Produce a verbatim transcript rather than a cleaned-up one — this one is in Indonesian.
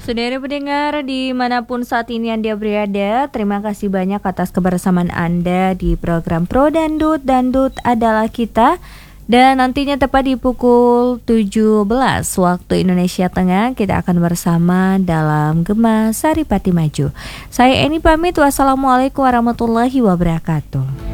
Saudara pendengar dimanapun saat ini Anda berada, terima kasih banyak atas kebersamaan Anda di program Pro Dandut, Dandut adalah kita. Dan nantinya tepat di pukul tujuh belas waktu Indonesia Tengah kita akan bersama dalam Gema Saripati Maju. Saya Eni pamit, wassalamualaikum warahmatullahi wabarakatuh.